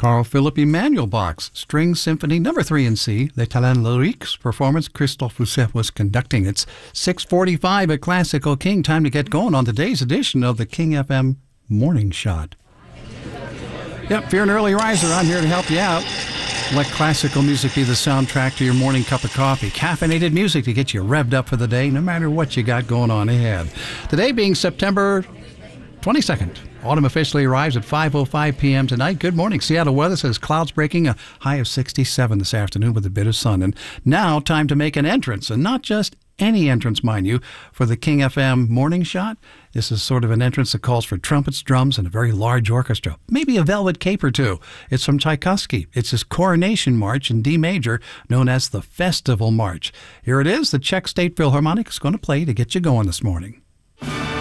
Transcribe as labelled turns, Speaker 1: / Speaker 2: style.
Speaker 1: Carl Philipp Emanuel Bach's String Symphony No. 3 in C, Les Talents Lyriques performance. Christophe Rousset was conducting. It's 6:45 at Classical King. Time to get going on today's edition of the King FM Morning Shot. Yep, if you're an early riser, I'm here to help you out. Let classical music be the soundtrack to your morning cup of coffee. Caffeinated music to get you revved up for the day, no matter what you got going on ahead. Today being September 22nd. Autumn officially arrives at 5:05 p.m. tonight. Good morning. Seattle weather says clouds breaking, a high of 67 this afternoon with a bit of sun. And now time to make an entrance, and not just any entrance, mind you, for the King FM Morning Shot. This is sort of an entrance that calls for trumpets, drums, and a very large orchestra. Maybe a velvet cape or two. It's from Tchaikovsky. It's his Coronation March in D major, known as the Festival March. Here it is. The Czech State Philharmonic is going to play to get you going this morning.